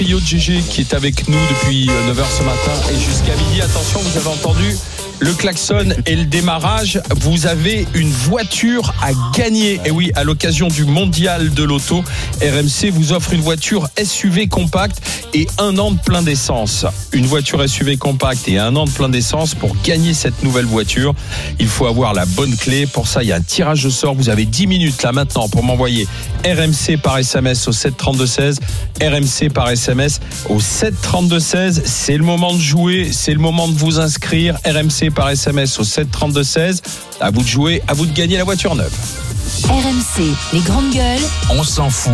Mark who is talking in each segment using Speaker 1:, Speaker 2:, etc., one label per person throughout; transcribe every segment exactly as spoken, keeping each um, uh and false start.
Speaker 1: Rio de G G qui est avec nous depuis neuf heures ce matin et jusqu'à midi. Attention, vous avez entendu le klaxon et le démarrage. Vous avez une voiture à gagner. Et oui, à l'occasion du mondial de l'auto, R M C vous offre une voiture S U V compacte et un an de plein d'essence. Une voiture S U V compacte et un an de plein d'essence. Pour gagner cette nouvelle voiture, il faut avoir la bonne clé. Pour ça, il y a un tirage au sort. Vous avez dix minutes là maintenant pour m'envoyer R M C par S M S au sept trente-deux seize. R M C par S M S au sept trente-deux seize. C'est le moment de jouer, c'est le moment de vous inscrire. R M C par S M S au sept trente-deux seize. À vous de jouer, à vous de gagner la voiture neuve.
Speaker 2: R M C, les grandes gueules.
Speaker 3: On s'en fout.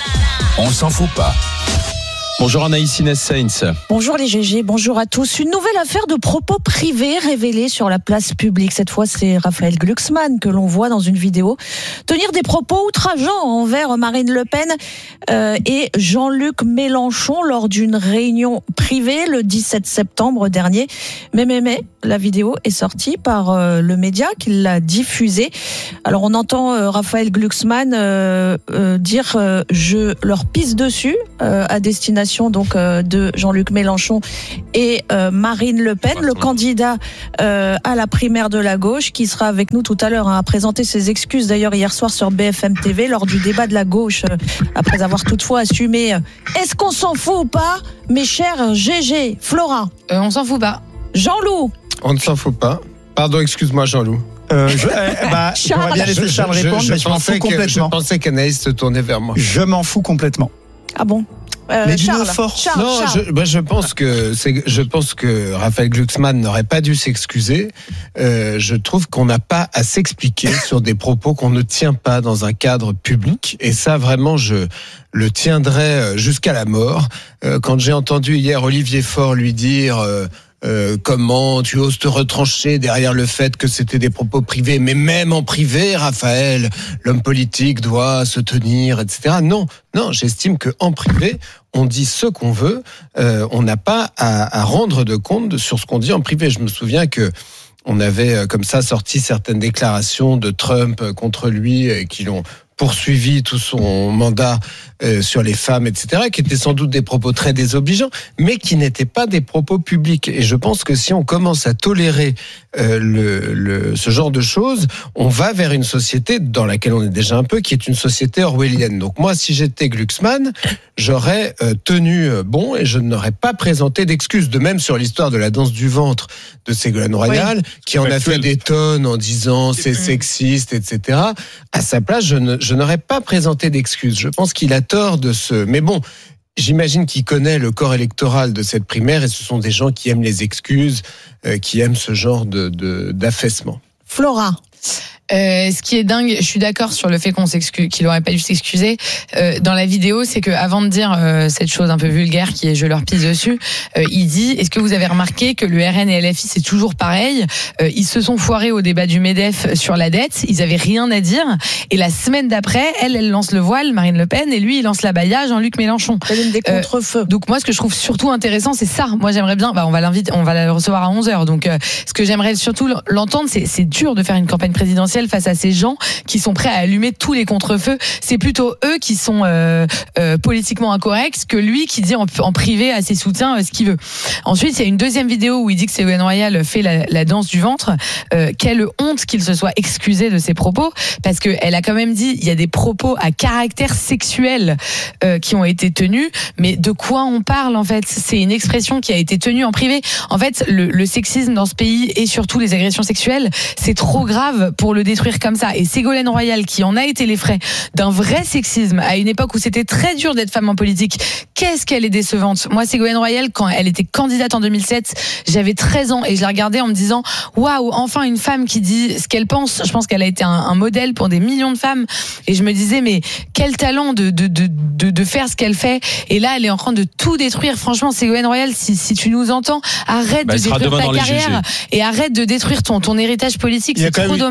Speaker 3: On s'en fout pas.
Speaker 1: Bonjour Anaïs Inès Sainz.
Speaker 4: Bonjour les G G, bonjour à tous. Une nouvelle affaire de propos privés révélée sur la place publique. Cette fois, c'est Raphaël Glucksmann que l'on voit dans une vidéo tenir des propos outrageants envers Marine Le Pen euh, et Jean-Luc Mélenchon lors d'une réunion privée le dix-sept septembre dernier. Mais, mais, mais, la vidéo est sortie par euh, le média qui l'a diffusée. Alors, on entend euh, Raphaël Glucksmann euh, euh, dire euh, « je leur pisse dessus euh, » à destination donc euh, de Jean-Luc Mélenchon et euh, Marine Le Pen, le candidat euh, à la primaire de la gauche, qui sera avec nous tout à l'heure, hein, a présenté ses excuses d'ailleurs hier soir sur B F M T V lors du débat de la gauche, euh, après avoir toutefois assumé euh, est-ce qu'on s'en fout ou pas, mes chers G G, Flora
Speaker 5: euh, On s'en fout pas.
Speaker 4: Jean-Loup.
Speaker 6: On ne s'en fout pas. Pardon, excuse-moi Jean-Loup.
Speaker 7: Euh, je, euh, bah, j'aurais bien laissé Charles
Speaker 6: je,
Speaker 7: répondre,
Speaker 6: je,
Speaker 7: mais je, je m'en fous
Speaker 6: que,
Speaker 7: complètement.
Speaker 6: Je pensais qu'Anaïs se tournait vers moi.
Speaker 7: Je m'en fous complètement.
Speaker 4: Ah bon euh,
Speaker 7: mais d'une
Speaker 4: Charles,
Speaker 7: force.
Speaker 4: Charles,
Speaker 6: non,
Speaker 4: Charles.
Speaker 6: Je, bah, je pense que c'est, je pense que Raphaël Glucksmann n'aurait pas dû s'excuser. Euh, je trouve qu'on n'a pas à s'expliquer sur des propos qu'on ne tient pas dans un cadre public. Et ça, vraiment, je le tiendrai jusqu'à la mort. Euh, quand j'ai entendu hier Olivier Faure lui dire. Euh, Euh, comment tu oses te retrancher derrière le fait que c'était des propos privés, mais même en privé, Raphaël, l'homme politique doit se tenir, et cetera. Non, non, j'estime que en privé, on dit ce qu'on veut, euh, on n'a pas à, à rendre de compte sur ce qu'on dit en privé. Je me souviens que on avait comme ça sorti certaines déclarations de Trump contre lui et qui l'ont poursuivi tout son mandat euh, sur les femmes, et cetera, qui étaient sans doute des propos très désobligeants, mais qui n'étaient pas des propos publics. Et je pense que si on commence à tolérer euh, le, le, ce genre de choses, on va vers une société dans laquelle on est déjà un peu, qui est une société orwellienne. Donc moi, si j'étais Glucksmann, j'aurais euh, tenu bon et je n'aurais pas présenté d'excuses. De même sur l'histoire de la danse du ventre de Ségolène Royal, oui, qui en a fait des tonnes en disant c'est sexiste, et cetera. À sa place, je ne Je n'aurais pas présenté d'excuses. Je pense qu'il a tort de se... Mais bon, j'imagine qu'il connaît le corps électoral de cette primaire et ce sont des gens qui aiment les excuses, euh, qui aiment ce genre de, de, d'affaissement.
Speaker 4: Flora.
Speaker 5: Euh, ce qui est dingue, je suis d'accord sur le fait qu'on s'excuse, qu'il aurait pas dû s'excuser. Euh, dans la vidéo, c'est que avant de dire euh, cette chose un peu vulgaire qui est je leur pisse dessus, euh, il dit est-ce que vous avez remarqué que le R N et L F I c'est toujours pareil, euh, ils se sont foirés au débat du MEDEF sur la dette, ils avaient rien à dire et la semaine d'après, elle elle lance le voile, Marine Le Pen, et lui il lance la baya, Jean-Luc Mélenchon.
Speaker 4: Elle donne des contre-feux.
Speaker 5: Euh, donc moi ce que je trouve surtout intéressant c'est ça. Moi j'aimerais bien, bah on va l'inviter, on va la recevoir à onze heures. Donc euh, ce que j'aimerais surtout l'entendre, c'est c'est dur de faire une campagne présidentielle face à ces gens qui sont prêts à allumer tous les contre-feux. C'est plutôt eux qui sont euh, euh, politiquement incorrects que lui qui dit en, en privé à ses soutiens euh, ce qu'il veut. Ensuite, il y a une deuxième vidéo où il dit que Ségolène Royal fait la, la danse du ventre. Euh, quelle honte qu'il se soit excusé de ses propos, parce qu'elle a quand même dit il y a des propos à caractère sexuel euh, qui ont été tenus, mais de quoi on parle en fait? C'est une expression qui a été tenue en privé. En fait, le, le sexisme dans ce pays et surtout les agressions sexuelles, c'est trop grave pour le détruire comme ça. Et Ségolène Royal, qui en a été les frais d'un vrai sexisme à une époque où c'était très dur d'être femme en politique, qu'est-ce qu'elle est décevante. Moi, Ségolène Royal, quand elle était candidate en deux mille sept, j'avais treize ans et je la regardais en me disant waouh, enfin une femme qui dit ce qu'elle pense. Je pense qu'elle a été un, un modèle pour des millions de femmes et je me disais mais quel talent de de de de, de faire ce qu'elle fait. Et là, elle est en train de tout détruire. Franchement, Ségolène Royal, si si tu nous entends, arrête bah, de détruire ta carrière et arrête de détruire ton ton héritage politique. C'est trop dommage.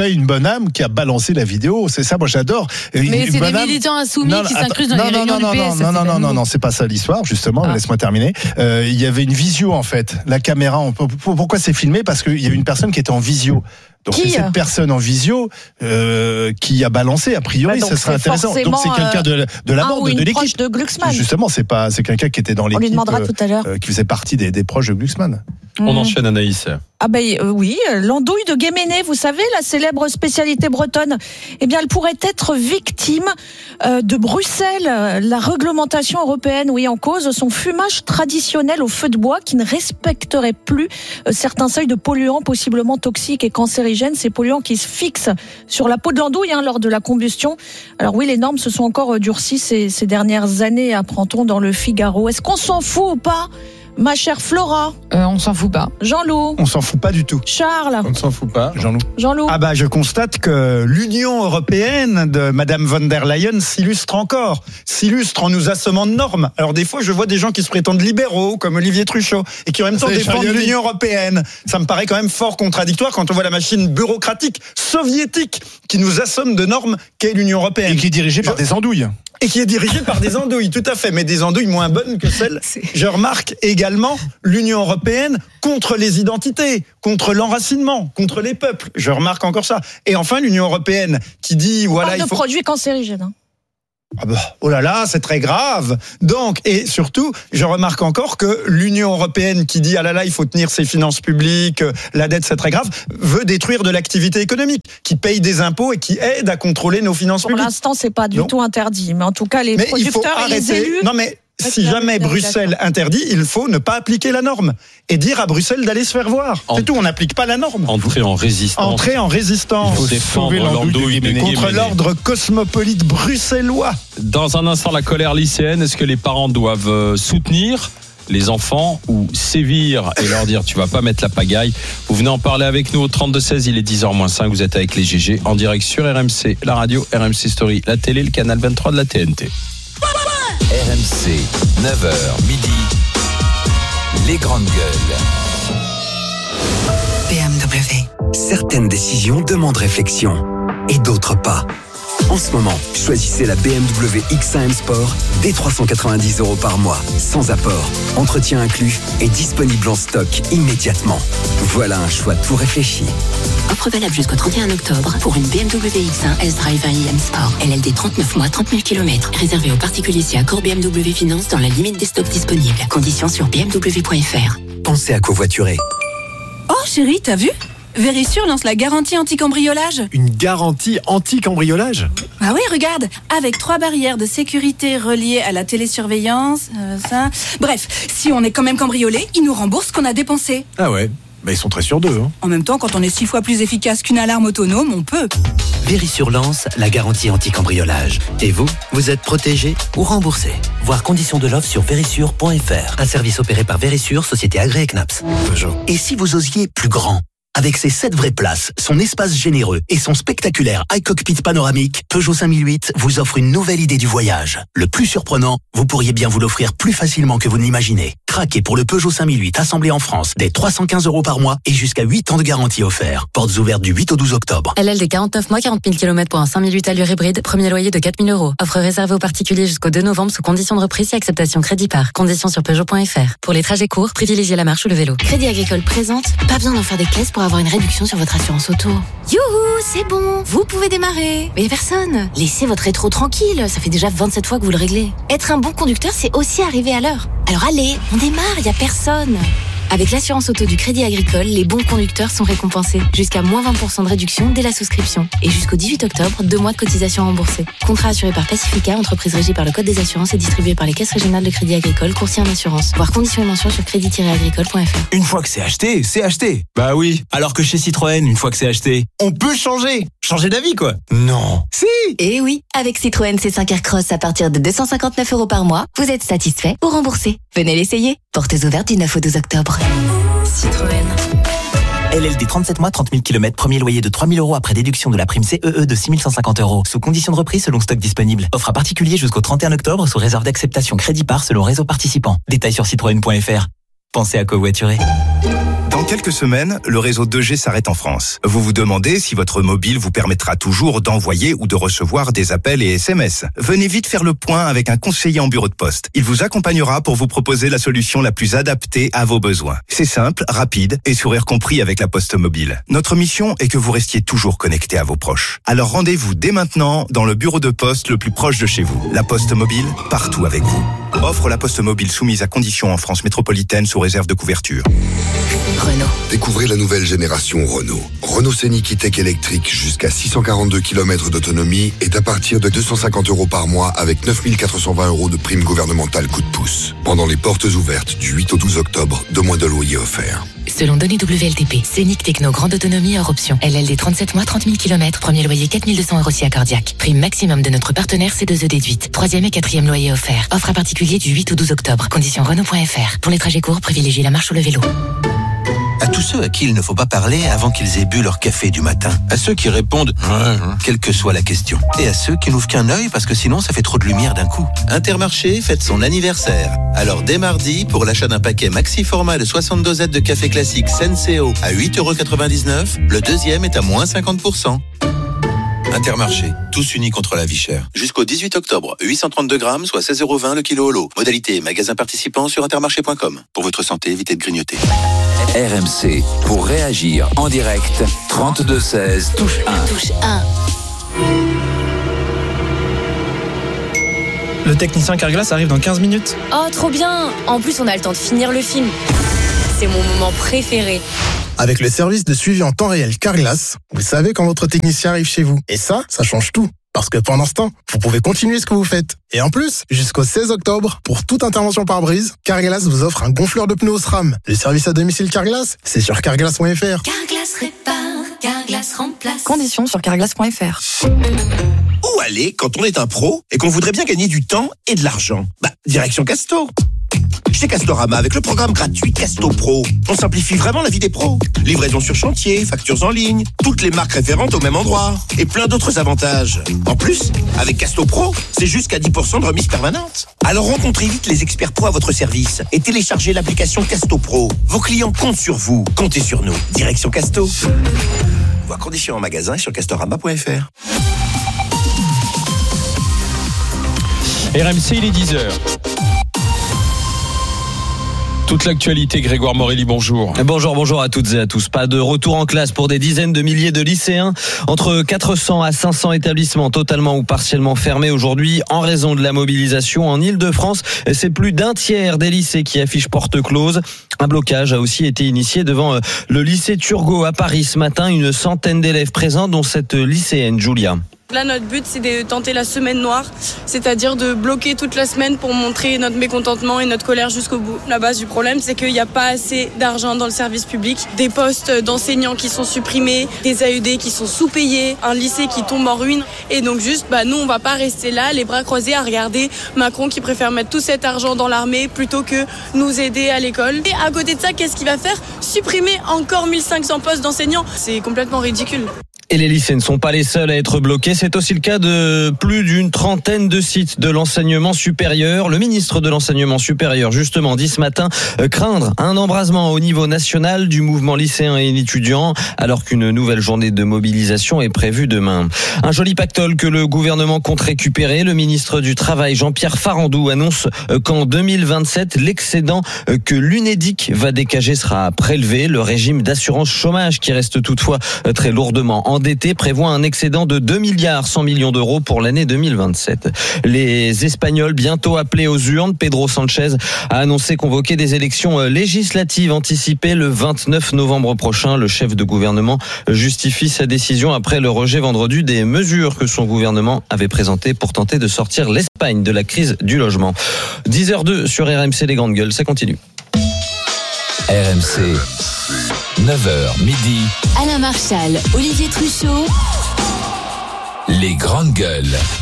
Speaker 7: aurait une bonne âme qui a balancé la vidéo. C'est ça, moi j'adore.
Speaker 5: Mais
Speaker 7: une
Speaker 5: c'est des
Speaker 7: âme...
Speaker 5: militants insoumis
Speaker 7: non,
Speaker 5: qui
Speaker 7: attends,
Speaker 5: s'incrusent dans
Speaker 7: non,
Speaker 5: les
Speaker 7: non,
Speaker 5: réunions
Speaker 7: non,
Speaker 5: du P S.
Speaker 7: non,
Speaker 5: ça,
Speaker 7: non, non, non, non,
Speaker 5: nouveau.
Speaker 7: non, c'est pas ça l'histoire, justement.
Speaker 5: Ah.
Speaker 7: Laisse-moi terminer. Euh, il y avait une visio en fait. La caméra. On... Pourquoi c'est filmé? Parce qu'il y avait une personne qui était en visio. Donc
Speaker 4: Qui
Speaker 7: c'est cette personne en visio euh, qui a balancé. A priori,
Speaker 4: bah,
Speaker 7: ça serait intéressant. Donc c'est quelqu'un de, de la
Speaker 4: un
Speaker 7: bande,
Speaker 4: ou une
Speaker 7: de l'équipe.
Speaker 4: proche de Glucksmann.
Speaker 7: Justement, c'est pas, c'est quelqu'un qui était dans l'équipe.
Speaker 4: On lui demandera
Speaker 7: euh,
Speaker 4: tout à l'heure.
Speaker 7: euh, qui faisait partie des, des proches de Glucksmann.
Speaker 1: On
Speaker 4: Mmh.
Speaker 1: enchaîne, Anaïs.
Speaker 4: Ah ben euh, oui, l'andouille de Guéméné, vous savez, la célèbre spécialité bretonne, eh bien elle pourrait être victime euh, de Bruxelles. La réglementation européenne, oui, en cause son fumage traditionnel au feu de bois qui ne respecterait plus euh, certains seuils de polluants possiblement toxiques et cancérigènes, ces polluants qui se fixent sur la peau de l'andouille hein, lors de la combustion. Alors oui, les normes se sont encore durcies ces, ces dernières années, apprend-on dans le Figaro. Est-ce qu'on s'en fout ou pas ? Ma chère Flora,
Speaker 5: Euh, on s'en fout pas.
Speaker 4: Jean-Loup,
Speaker 7: On s'en fout pas du tout.
Speaker 4: Charles,
Speaker 6: On ne s'en fout pas.
Speaker 7: Jean-Loup.
Speaker 4: Jean-Loup.
Speaker 7: Ah bah je constate que l'Union européenne de Madame von der Leyen s'illustre encore, s'illustre en nous assommant de normes. Alors des fois je vois des gens qui se prétendent libéraux comme Olivier Truchot et qui en même temps
Speaker 6: C'est
Speaker 7: défendent
Speaker 6: Charioli.
Speaker 7: l'Union européenne. Ça me paraît quand même fort contradictoire quand on voit la machine bureaucratique soviétique qui nous assomme de normes qu'est l'Union européenne.
Speaker 8: Et qui est dirigé par
Speaker 7: Je-
Speaker 8: des andouilles.
Speaker 7: Et qui est dirigée par des andouilles, tout à fait, mais des andouilles moins bonnes que celles. Je remarque également l'Union européenne contre les identités, contre l'enracinement, contre les peuples. Je remarque encore ça. Et enfin, l'Union européenne qui dit,
Speaker 4: On
Speaker 7: voilà,
Speaker 4: parle
Speaker 7: il
Speaker 4: de
Speaker 7: faut...
Speaker 4: produits cancérigènes. hein.
Speaker 7: Ah bah, oh là là, c'est très grave. Donc, et surtout, je remarque encore que l'Union européenne qui dit, ah là là, il faut tenir ses finances publiques, euh, la dette c'est très grave, veut détruire de l'activité économique, qui paye des impôts et qui aide à contrôler nos finances
Speaker 4: Pour
Speaker 7: publiques.
Speaker 4: l'instant, c'est pas du
Speaker 7: Non.
Speaker 4: tout interdit, mais en tout cas, les
Speaker 7: Mais il faut
Speaker 4: producteurs et les
Speaker 7: arrêter.
Speaker 4: élus.
Speaker 7: Non mais si
Speaker 4: Ouais,
Speaker 7: jamais
Speaker 4: oui, oui,
Speaker 7: Bruxelles
Speaker 4: d'accord.
Speaker 7: interdit, il faut ne pas appliquer la norme et dire à Bruxelles d'aller se faire voir.
Speaker 1: En-
Speaker 7: C'est tout, on n'applique pas la norme.
Speaker 1: Entrer en résistance.
Speaker 7: Entrer en résistance
Speaker 1: Pour défendre
Speaker 6: sauver l'andouille de
Speaker 1: l'andouille de
Speaker 6: Guéméné.
Speaker 7: contre
Speaker 1: Guéméné.
Speaker 7: l'ordre cosmopolite bruxellois.
Speaker 1: Dans un instant, la colère lycéenne. Est-ce que les parents doivent euh, soutenir les enfants ou sévir et leur dire tu vas pas mettre la pagaille? Vous venez en parler avec nous au trente-deux seize, il est dix heures moins cinq, vous êtes avec les G G en direct sur R M C, la radio, R M C Story, la télé, le canal vingt-trois de la T N T.
Speaker 3: R M C, neuf heures midi, les grandes gueules.
Speaker 9: B M W. Certaines décisions demandent réflexion et d'autres pas. En ce moment, choisissez la B M W X un M Sport dès trois cent quatre-vingt-dix euros par mois, sans apport, entretien inclus et disponible en stock immédiatement. Voilà un choix tout réfléchi.
Speaker 10: Offre valable jusqu'au trente et un octobre pour une B M W X un S-Drive I M Sport. L L D trente-neuf mois, trente mille kilomètres. Réservé aux particuliers si accord B M W Finance dans la limite des stocks disponibles. Conditions sur b m w point f r.
Speaker 9: Pensez à covoiturer.
Speaker 11: Oh chérie, t'as vu ? Vérissure lance la garantie anti-cambriolage.
Speaker 8: Une garantie anti-cambriolage?
Speaker 11: Ah oui, regarde, avec trois barrières de sécurité reliées à la télésurveillance, euh, ça... Bref, si on est quand même cambriolé, ils nous remboursent ce qu'on a dépensé.
Speaker 8: Ah ouais, bah ils sont très sûrs d'eux. Hein.
Speaker 11: En même temps, quand on est six fois plus efficace qu'une alarme autonome, on peut.
Speaker 12: Vérissure lance la garantie anti-cambriolage. Et vous, vous êtes protégé ou remboursé. Voir conditions de l'offre sur vérissure point f r. Un service opéré par Vérissure, société agréée C N A P S.
Speaker 8: Peugeot.
Speaker 12: Et si vous osiez plus grand? Avec ses sept vraies places, son espace généreux et son spectaculaire iCockpit panoramique, Peugeot cinq mille huit vous offre une nouvelle idée du voyage. Le plus surprenant, vous pourriez bien vous l'offrir plus facilement que vous ne l'imaginez. Craquez pour le Peugeot cinq mille huit assemblé en France dès trois cent quinze euros par mois et jusqu'à huit ans de garantie offert. Portes ouvertes du huit au douze octobre.
Speaker 10: L L D quarante-neuf mois, quarante mille kilomètres pour un cinq mille huit allure hybride. Premier loyer de quatre mille euros. Offre réservée aux particuliers jusqu'au deux novembre sous condition de reprise et acceptation crédit par. Conditions sur Peugeot point f r. Pour les trajets courts, privilégiez la marche ou le vélo. Crédit Agricole présente. Pas besoin d'en faire des caisses pour avoir une réduction sur votre assurance auto. Youhou, c'est bon. Vous pouvez démarrer. Mais y a personne. Laissez votre rétro tranquille. Ça fait déjà vingt-sept fois que vous le réglez. Être un bon conducteur, c'est aussi arriver à l'heure. Alors allez, on démarre. Y a personne. Avec l'assurance auto du Crédit Agricole, les bons conducteurs sont récompensés. Jusqu'à moins vingt pour cent de réduction dès la souscription. Et jusqu'au dix-huit octobre, deux mois de cotisation remboursée. Contrat assuré par Pacifica, entreprise régie par le Code des assurances et distribué par les caisses régionales de Crédit Agricole, courtier en assurance. Voir conditions et mentions sur crédit tiret agricole point f r.
Speaker 3: Une fois que c'est acheté, c'est acheté.
Speaker 13: Bah oui.
Speaker 3: Alors que chez Citroën, une fois que c'est acheté,
Speaker 13: On peut changer. Changer d'avis, quoi. Non. Si.
Speaker 10: Et oui, avec Citroën C cinq Aircross à partir de deux cent cinquante-neuf euros par mois, vous êtes satisfait ou remboursé. Venez l'essayer. Portes ouvertes du neuf au douze octobre. Citroën.
Speaker 12: L L D trente-sept mois, trente mille kilomètres, premier loyer de trois mille euros après déduction de la prime C E E de six mille cent cinquante euros. Sous condition de reprise selon stock disponible. Offre à particulier jusqu'au trente et un octobre sous réserve d'acceptation crédit par selon réseau participant. Détails sur citroën point f r. Pensez à covoiturer.
Speaker 9: Dans
Speaker 14: quelques semaines, le réseau deux G s'arrête en France. Vous vous demandez si votre mobile vous permettra toujours d'envoyer ou de recevoir des appels et S M S. Venez vite faire le point avec un conseiller en bureau de poste. Il vous accompagnera pour vous proposer la solution la plus adaptée à vos besoins. C'est simple, rapide et sourire compris avec la Poste Mobile. Notre mission est que vous restiez toujours connecté à vos proches. Alors rendez-vous dès maintenant dans le bureau de poste le plus proche de chez vous. La Poste Mobile, partout avec vous. Offre La Poste Mobile soumise à conditions en France métropolitaine sous réserve de couverture.
Speaker 15: Renault. Découvrez la nouvelle génération Renault. Renault Scénic E-Tech électrique jusqu'à six cent quarante-deux kilomètres d'autonomie est à partir de deux cent cinquante euros par mois avec neuf mille quatre cent vingt euros de prime gouvernementale coup de pouce. Pendant les portes ouvertes du huit au douze octobre, deux mois de loyer offert.
Speaker 10: Selon données W L T P, Scénic Techno grande autonomie hors option. L L D trente-sept mois, trente mille kilomètres, premier loyer quatre mille deux cents euros si accordiaque. Prime maximum de notre partenaire C deux E déduite. Troisième et quatrième loyer offert. Offre à particulier du huit au douze octobre. Conditions Renault point F R. Pour les trajets courts, privilégiez la marche ou le vélo.
Speaker 16: À tous ceux à qui il ne faut pas parler avant qu'ils aient bu leur café du matin. À ceux qui répondent « quelle que soit la question ». Et à ceux qui n'ouvrent qu'un œil parce que sinon ça fait trop de lumière d'un coup. Intermarché fête son anniversaire. Alors dès mardi, pour l'achat d'un paquet maxi format de soixante dosettes de café classique Senseo à huit euros quatre-vingt-dix-neuf, le deuxième est à moins cinquante pour cent. Intermarché, tous unis contre la vie chère. Jusqu'au dix-huit octobre, huit cent trente-deux grammes, soit seize euros vingt le kilo au lot. Modalité magasin participant sur intermarché point com. Pour votre santé, évitez de grignoter.
Speaker 3: R M C, pour réagir en direct, trente-deux seize, touche un.
Speaker 2: Touche un.
Speaker 17: Le technicien Carglass arrive dans quinze minutes.
Speaker 18: Oh, trop bien! En plus, on a le temps de finir le film. C'est mon moment préféré.
Speaker 19: Avec le service de suivi en temps réel Carglass, vous savez quand votre technicien arrive chez vous. Et ça, ça change tout. Parce que pendant ce temps, vous pouvez continuer ce que vous faites. Et en plus, jusqu'au seize octobre, pour toute intervention par brise, Carglass vous offre un gonfleur de pneus SRAM. Le service à domicile Carglass, c'est sur carglass point F R.
Speaker 2: Carglass répare, Carglass remplace.
Speaker 18: Conditions sur carglass point F R.
Speaker 12: Où aller quand on est un pro et qu'on voudrait bien gagner du temps et de l'argent? Bah, direction Casto. Chez Castorama, avec le programme gratuit Casto Pro, on simplifie vraiment la vie des pros. Livraison sur chantier, factures en ligne, toutes les marques référentes au même endroit et plein d'autres avantages. En plus, avec Casto Pro, c'est jusqu'à dix pour cent de remise permanente. Alors rencontrez vite les experts pro à votre service et téléchargez l'application Casto Pro. Vos clients comptent sur vous, comptez sur nous. Direction Casto. Voir conditions en magasin et sur castorama point F R.
Speaker 1: R M C, il est dix heures. Toute l'actualité, Grégoire Morelli, bonjour.
Speaker 20: Bonjour, bonjour à toutes et à tous. Pas de retour en classe pour des dizaines de milliers de lycéens. Entre quatre cents à cinq cents établissements totalement ou partiellement fermés aujourd'hui en raison de la mobilisation en Île-de-France. C'est plus d'un tiers des lycées qui affichent porte close. Un blocage a aussi été initié devant le lycée Turgot à Paris ce matin. Une centaine d'élèves présents, dont cette lycéenne, Julia.
Speaker 21: Là, notre but, c'est de tenter la semaine noire, c'est-à-dire de bloquer toute la semaine pour montrer notre mécontentement et notre colère jusqu'au bout. La base du problème, c'est qu'il n'y a pas assez d'argent dans le service public, des postes d'enseignants qui sont supprimés, des A E D qui sont sous-payés, un lycée qui tombe en ruine. Et donc juste, bah, nous, on va pas rester là, les bras croisés, à regarder Macron qui préfère mettre tout cet argent dans l'armée plutôt que nous aider à l'école. Et à côté de ça, qu'est-ce qu'il va faire? Supprimer encore mille cinq cents postes d'enseignants. C'est complètement ridicule.
Speaker 20: Et les lycées ne sont pas les seuls à être bloqués. C'est aussi le cas de plus d'une trentaine de sites de l'enseignement supérieur. Le ministre de l'enseignement supérieur, justement, dit ce matin euh, craindre un embrasement au niveau national du mouvement lycéen et étudiant, alors qu'une nouvelle journée de mobilisation est prévue demain. Un joli pactole que le gouvernement compte récupérer. Le ministre du Travail, Jean-Pierre Farandou, annonce euh, qu'en deux mille vingt-sept, l'excédent euh, que l'Unédic va dégager sera prélevé. Le régime d'assurance chômage, qui reste toutefois euh, très lourdement endetté, prévoit un excédent de deux milliards cent millions d'euros pour l'année deux mille vingt-sept. Les Espagnols, bientôt appelés aux urnes, Pedro Sanchez a annoncé convoquer des élections législatives anticipées le vingt-neuf novembre prochain. Le chef de gouvernement justifie sa décision après le rejet vendredi des mesures que son gouvernement avait présentées pour tenter de sortir l'Espagne de la crise du logement. dix heures deux sur R M C, les grandes gueules, ça continue.
Speaker 3: R M C, neuf heures midi.
Speaker 2: Alain Marchal, Olivier Truchot.
Speaker 3: Les grandes gueules.